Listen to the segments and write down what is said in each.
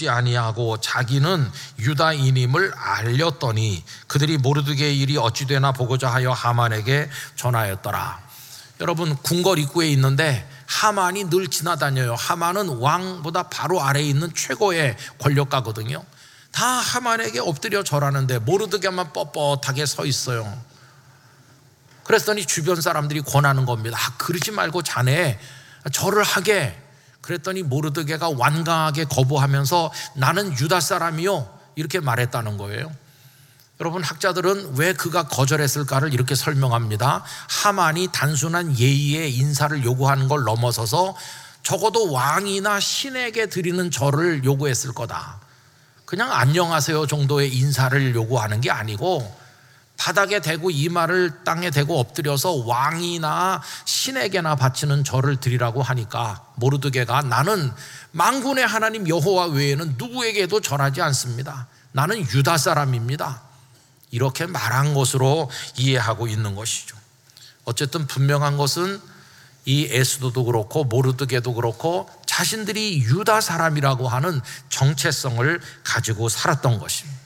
죽지 아니하고 자기는 유다인임을 알렸더니 그들이 모르드게의 일이 어찌 되나 보고자 하여 하만에게 전하였더라. 여러분, 궁궐 입구에 있는데 하만이 늘 지나다녀요. 하만은 왕보다 바로 아래에 있는 최고의 권력가거든요. 다 하만에게 엎드려 절하는데 모르드게만 뻣뻣하게 서 있어요. 그랬더니 주변 사람들이 권하는 겁니다. 그러지 말고 자네 절을 하게. 그랬더니 모르드게가 완강하게 거부하면서 나는 유다 사람이요, 이렇게 말했다는 거예요. 여러분, 학자들은 왜 그가 거절했을까를 이렇게 설명합니다. 하만이 단순한 예의의 인사를 요구하는 걸 넘어서서 적어도 왕이나 신에게 드리는 절을 요구했을 거다. 그냥 안녕하세요 정도의 인사를 요구하는 게 아니고 바닥에 대고 이마를 땅에 대고 엎드려서 왕이나 신에게나 바치는 절을 드리라고 하니까 모르드게가 나는 만군의 하나님 여호와 외에는 누구에게도 절하지 않습니다. 나는 유다 사람입니다. 이렇게 말한 것으로 이해하고 있는 것이죠. 어쨌든 분명한 것은 이 에스더도 그렇고 모르드게도 그렇고 자신들이 유다 사람이라고 하는 정체성을 가지고 살았던 것입니다.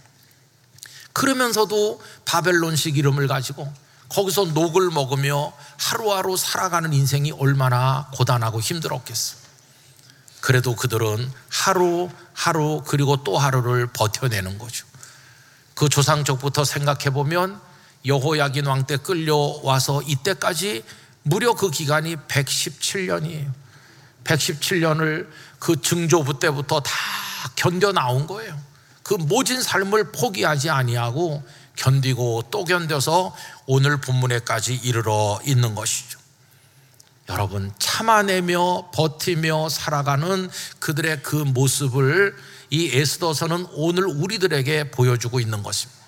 그러면서도 바벨론식 이름을 가지고 거기서 녹을 먹으며 하루하루 살아가는 인생이 얼마나 고단하고 힘들었겠어. 그래도 그들은 하루하루 그리고 또 하루를 버텨내는 거죠. 그 조상적부터 생각해보면 여호야긴 왕 때 끌려와서 이때까지 무려 그 기간이 117년이에요. 117년을 그 증조부 때부터 다 견뎌 나온 거예요. 그 모진 삶을 포기하지 아니하고 견디고 또 견뎌서 오늘 본문에까지 이르러 있는 것이죠. 여러분, 참아내며 버티며 살아가는 그들의 그 모습을 이 에스더서는 오늘 우리들에게 보여주고 있는 것입니다.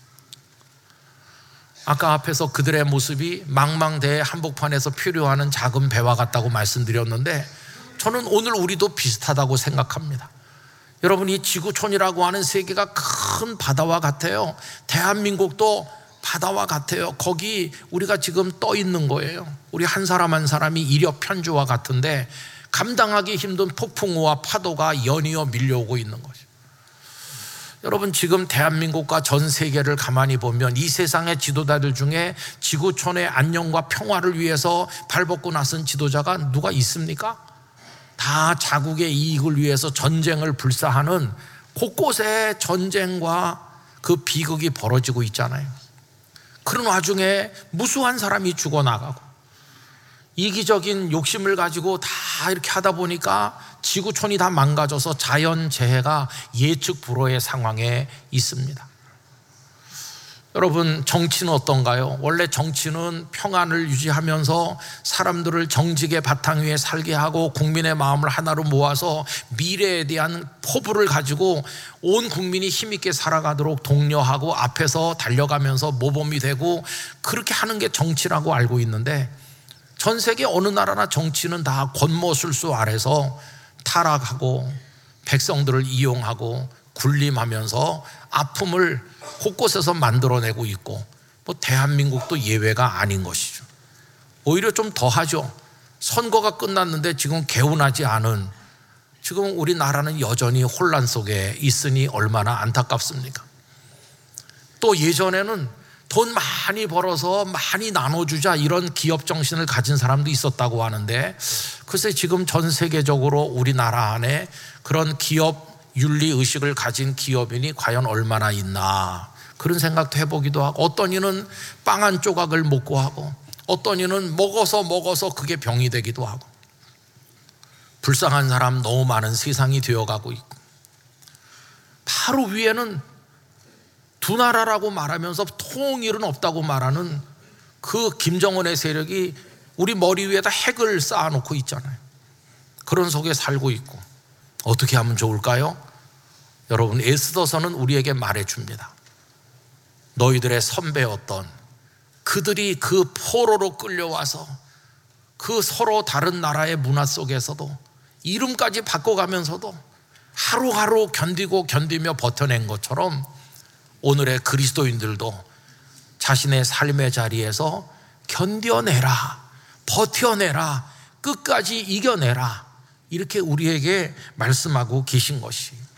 아까 앞에서 그들의 모습이 망망대해 한복판에서 표류하는 작은 배와 같다고 말씀드렸는데 저는 오늘 우리도 비슷하다고 생각합니다. 여러분, 이 지구촌이라고 하는 세계가 큰 바다와 같아요. 대한민국도 바다와 같아요. 거기 우리가 지금 떠 있는 거예요. 우리 한 사람 한 사람이 이력 편주와 같은데 감당하기 힘든 폭풍우와 파도가 연이어 밀려오고 있는 거죠. 여러분, 지금 대한민국과 전 세계를 가만히 보면 이 세상의 지도자들 중에 지구촌의 안녕과 평화를 위해서 발벗고 나선 지도자가 누가 있습니까? 다 자국의 이익을 위해서 전쟁을 불사하는 곳곳에 전쟁과 그 비극이 벌어지고 있잖아요. 그런 와중에 무수한 사람이 죽어나가고 이기적인 욕심을 가지고 다 이렇게 하다 보니까 지구촌이 다 망가져서 자연재해가 예측 불허의 상황에 있습니다. 여러분, 정치는 어떤가요? 원래 정치는 평안을 유지하면서 사람들을 정직의 바탕 위에 살게 하고 국민의 마음을 하나로 모아서 미래에 대한 포부를 가지고 온 국민이 힘있게 살아가도록 독려하고 앞에서 달려가면서 모범이 되고 그렇게 하는 게 정치라고 알고 있는데 전 세계 어느 나라나 정치는 다 권모술수 아래서 타락하고 백성들을 이용하고 군림하면서 아픔을 곳곳에서 만들어내고 있고 대한민국도 예외가 아닌 것이죠. 오히려 좀 더하죠. 선거가 끝났는데 지금 개운하지 않은 지금 우리나라는 여전히 혼란 속에 있으니 얼마나 안타깝습니까? 또 예전에는 돈 많이 벌어서 많이 나눠주자 이런 기업 정신을 가진 사람도 있었다고 하는데 글쎄 지금 전 세계적으로 우리나라 안에 그런 기업 윤리의식을 가진 기업인이 과연 얼마나 있나 그런 생각도 해보기도 하고 어떤 이는 빵 한 조각을 먹고 하고 어떤 이는 먹어서 그게 병이 되기도 하고 불쌍한 사람 너무 많은 세상이 되어가고 있고 바로 위에는 두 나라라고 말하면서 통일은 없다고 말하는 그 김정은의 세력이 우리 머리 위에다 핵을 쌓아놓고 있잖아요. 그런 속에 살고 있고 어떻게 하면 좋을까요? 여러분, 에스더서는 우리에게 말해줍니다. 너희들의 선배였던 그들이 그 포로로 끌려와서 그 서로 다른 나라의 문화 속에서도 이름까지 바꿔가면서도 하루하루 견디며 버텨낸 것처럼 오늘의 그리스도인들도 자신의 삶의 자리에서 견뎌내라, 버텨내라, 끝까지 이겨내라 이렇게 우리에게 말씀하고 계신 것이